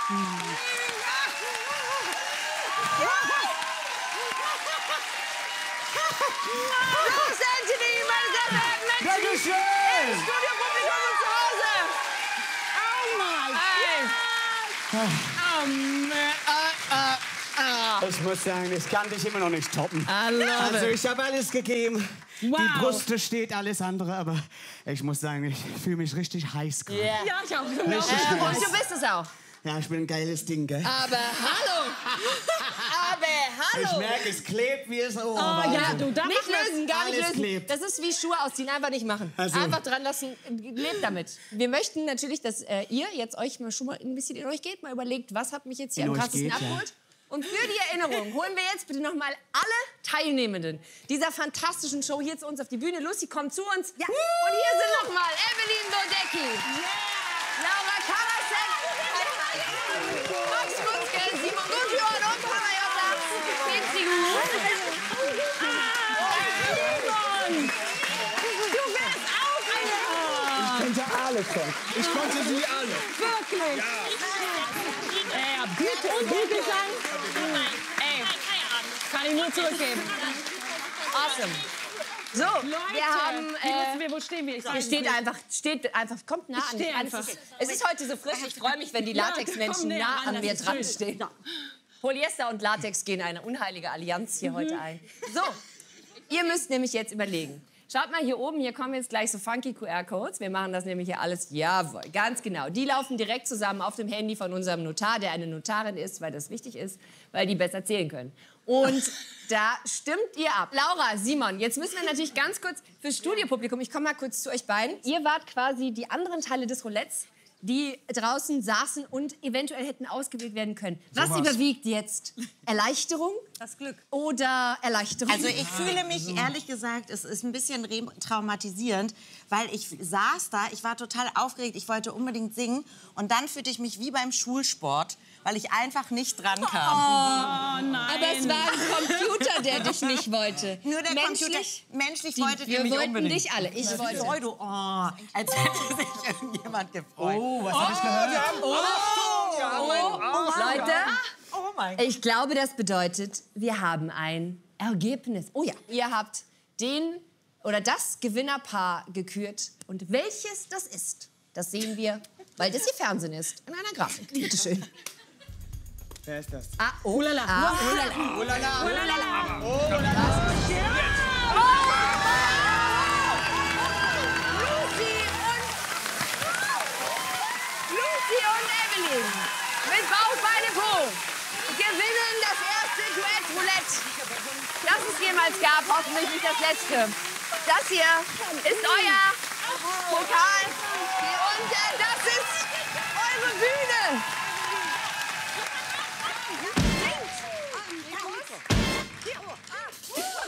Los Anthony, meine sehr verehrten Menschen! Dankeschön! Im Studiopublikum und zu Hause! Oh mein Gott! Ich muss sagen, ich kann dich immer noch nicht toppen. I love Also it. ich habe alles gegeben. Wow. Die Brust steht, alles andere, aber ich muss sagen, ich fühle mich richtig heiß gerade. Yeah. Ja, ich auch. Richtig Und heiß. du bist es auch. Ja, ich bin ein geiles Ding, gell? Aber hallo! Ich merke, es klebt wie es Oh, ja, du darfst Nicht lösen, gar nicht Alles lösen. klebt. Das ist wie Schuhe ausziehen, einfach nicht machen. Also. Einfach dran lassen, lebt damit. Wir möchten natürlich, dass ihr jetzt euch mal schon mal ein bisschen in euch geht, mal überlegt, was hat mich jetzt hier In am euch krassesten geht, ja. abgeholt. Und für die Erinnerung holen wir jetzt bitte noch mal alle Teilnehmenden dieser fantastischen Show hier zu uns auf die Bühne. Lucy, kommt zu uns. Ja. Und hier sind noch mal Evelyn Bodecki, Laura Karasek, Max Mutzke, Simon Gudjon und Panayota Petzigu. Ich könnte alle kommen. Ich konnte sie alle. Wirklich. Ja, bitte sein. Ey, kann ich nur zurückgeben. Awesome. So, wir haben... wo stehen wir? Ihr steht einfach, kommt nah an steh mich. einfach. Es ist heute so frisch, ich freue mich, wenn die Latexmenschen komm näher nah ran, an mir das ist dran schön. stehen. Polyester und Latex gehen eine unheilige Allianz hier heute ein. So, ihr müsst nämlich jetzt überlegen. Schaut mal hier oben, hier kommen jetzt gleich so funky QR-Codes. Wir machen das nämlich hier alles, jawohl, ganz genau. Die laufen direkt zusammen auf dem Handy von unserem Notar, der eine Notarin ist, weil das wichtig ist, weil die besser zählen können. Und da stimmt ihr ab. Laura, Simon, jetzt müssen wir natürlich ganz kurz fürs Studiopublikum, ich komme mal kurz zu euch beiden. Ihr wart quasi die anderen Teile des Roulettes, die draußen saßen und eventuell hätten ausgewählt werden können. Was überwiegt jetzt? Erleichterung? Das Glück. Oder Erleichterung? Also ich fühle mich, ehrlich gesagt, es ist ein bisschen traumatisierend, weil ich saß da, ich war total aufgeregt, ich wollte unbedingt singen und dann fühlte ich mich wie beim Schulsport, weil ich einfach nicht dran kam. Oh nein. Aber es war ein Computer, der dich nicht wollte. Nur der Computer, menschlich wollte der mich Wir wollten unbedingt. dich alle. Ich wollte. Pseudo, als hätte sich irgendjemand gefreut. Oh, was habe ich gehört? Leute, Oh mein ich glaube, das bedeutet, wir haben ein Ergebnis. Oh ja, ihr habt den oder das Gewinnerpaar gekürt. Und welches das ist, das sehen wir, weil das hier Fernsehen ist, in einer Grafik. Bitte schön. Wer ist das? Ah, oh la la. Ah, oh la la. Oh la la. Oh la la. Oh la la. Lucy und Evelyn mit Bauch, Beine, Po gewinnen das erste Duett-Roulette, das es jemals gab. Hoffentlich nicht das letzte. Das hier ist euer Pokal und das ist eure Bühne.